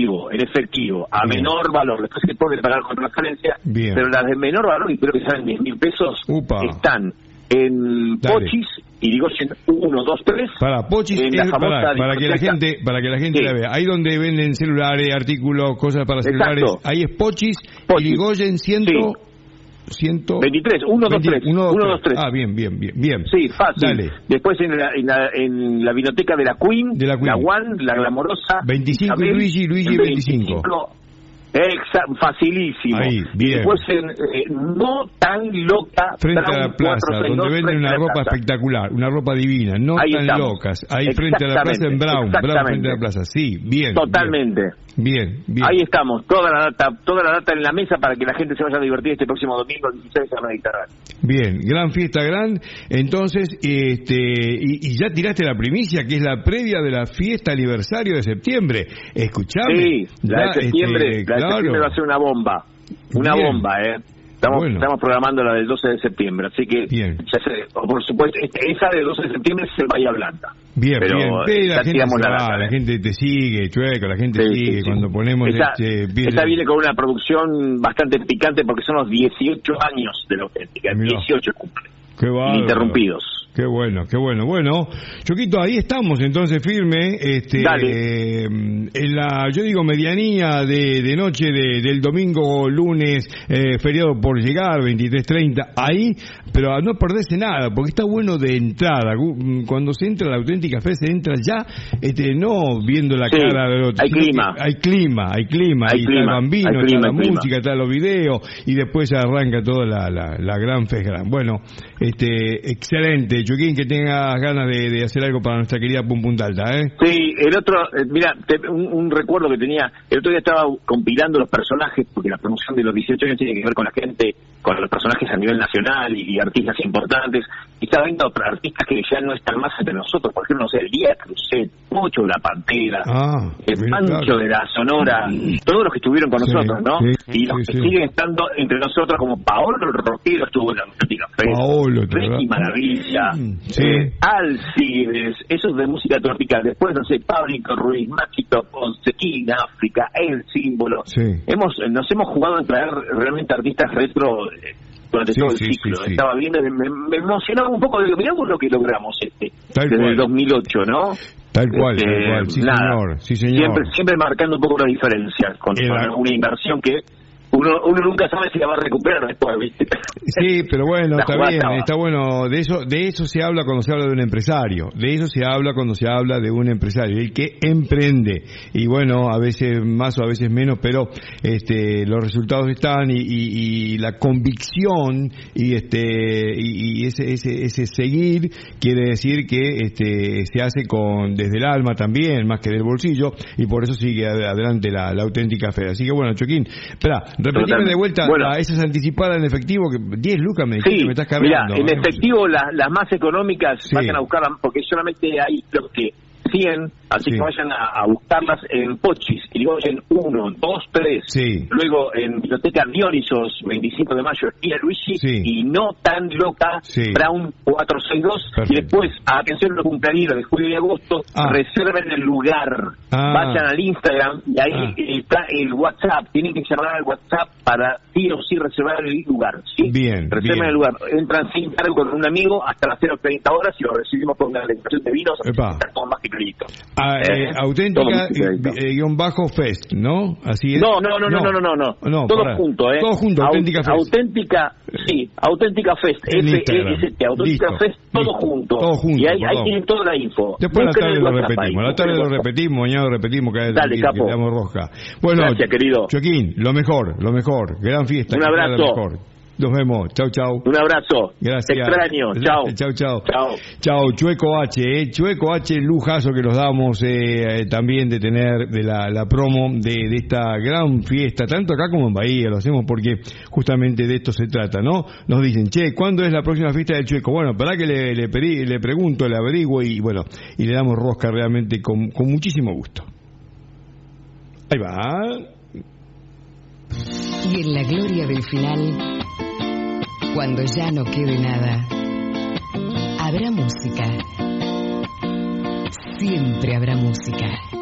a Bien. menor valor. Después se puede pagar con transferencia, Bien. pero las de menor valor, y creo que salen 10.000 pesos, Upa. están en Dale. Pochis, Irigoyen 1, 2, 3. Para Pochis, en la famosa para que la gente Sí. la vea. Ahí donde venden celulares, artículos, cosas para celulares. Exacto. Ahí es Pochis, Pochis. Irigoyen 23, 1, 2, 3. 1, 2, 3. Ah, bien. Sí, fácil. Dale. Después en la vinoteca de la Queen, De la Queen. la One, la Glamorosa. 25 Isabel, Luigi 25. Facilísimo. Ahí, Y bien. después no tan loca. Frente a Brown la plaza, 462, donde venden frente una a la ropa plaza. espectacular, una ropa divina, no Ahí tan estamos. locas. Ahí frente a la plaza en Brown frente a la plaza. Sí, bien. Totalmente. Bien. Ahí estamos, toda la data en la mesa para que la gente se vaya a divertir este próximo domingo 16 a Mediterráneo. Bien, gran fiesta, entonces, y ya tiraste la primicia, que es la previa de la fiesta aniversario de septiembre. Escuchame. Sí, la de septiembre, claro. va a ser una bomba. Una Bien. bomba, Estamos programando la del 12 de septiembre, así que Bien. ya por supuesto, esa del 12 de septiembre es en Bahía Blanca. Bien, pero bien. La ya gente tiramos se la va, data, la gente te sigue, Chueco, la gente sigue. Cuando ponemos esa viene con una producción bastante picante porque son los 18 años de la auténtica. Mirá. 18 cumple. Qué bárbaro. Ininterrumpidos. Qué bueno. Bueno, Choquito, ahí estamos entonces firme, Dale. en la, yo digo, medianía de noche del domingo, lunes, feriado por llegar, 23:30, ahí, pero a no perderse nada, porque está bueno de entrada. Cuando se entra a la Auténtica Fe, se entra ya, no viendo la cara del otro. Hay clima. Hay clima, ahí está el bambino, está la música, está los videos, y después arranca toda la gran festa. Bueno, excelente. Joaquín, que tengas ganas de hacer algo para nuestra querida Punta Alta, Sí, el otro, mira, un recuerdo que tenía, el otro día estaba compilando los personajes, porque la promoción de los 18 años tiene que ver con la gente, con los personajes a nivel nacional y artistas importantes, y estaba viendo artistas que ya no están más entre nosotros, por ejemplo, no sé, Elías Cruzet, Pocho de la Pantera, Pancho de la Sonora, todos los que estuvieron con nosotros, ¿no? Y los que siguen estando entre nosotros, como Paolo Roquero estuvo en la Auténtica Fe, Ricky Maravilla, Alcides, esos de música tropical. Después, no sé, Pablito Ruiz, Machito Ponce, King África, El Símbolo. Nos hemos jugado en traer realmente artistas retro durante todo el ciclo. Estaba viendo, me emocionaba un poco, digo, miramos lo que logramos desde el 2008, ¿no? Tal cual, sí señor. Siempre marcando un poco la diferencia con una inversión que uno nunca sabe si la va a recuperar después, ¿viste? Sí, pero bueno, está bien, está bueno. De eso se habla cuando se habla de un empresario. De eso se habla cuando se habla de un empresario, el que emprende. Y bueno, a veces más o a veces menos, pero los resultados están y la convicción y ese seguir quiere decir que se hace desde el alma también, más que del bolsillo, y por eso sigue adelante la Auténtica Fe. Así que bueno, Choquín, espera, repetime de vuelta esas anticipadas en efectivo, que 10 lucas me estás cargando. Mira, en efectivo las más económicas vayan a buscarlas, porque solamente hay los que 100, así que vayan a buscarlas en Pochis, Irigoyen 1, 2, 3, luego en Biblioteca Dionisos, 25 de mayo, Esquina Luigi, y No Tan Loca, Brown 462, y después, atención a los cumpleaños de julio y agosto, reserven el lugar, vayan al Instagram, y ahí está el WhatsApp, tienen que llamar al WhatsApp para sí o sí reservar el lugar, reserven el lugar, entran sin cargo con un amigo hasta las 0:30 horas y lo recibimos con una degustación de vinos, está todo más que clarito. Auténtica _fest, ¿no? Así es. No. Todo junto, Todo junto, Auténtica Fest. Auténtica Fest. Auténtica Fest, todo junto. Y ahí tienen toda la info. Después la tarde lo repetimos, mañana lo repetimos, que le damos rosca. Bueno, gracias, querido. Joaquín, lo mejor. Gran fiesta. Un abrazo. Nos vemos. Chau. Un abrazo. Gracias. Te extraño. Chau. Chueco H, lujazo que nos damos también de tener de la promo de esta gran fiesta, tanto acá como en Bahía. Lo hacemos porque justamente de esto se trata, ¿no? Nos dicen, ¿cuándo es la próxima fiesta del Chueco? Bueno, para que le pregunto, le averiguo y bueno, y le damos rosca realmente con muchísimo gusto. Ahí va. Y en la gloria del final, cuando ya no quede nada, habrá música. Siempre habrá música.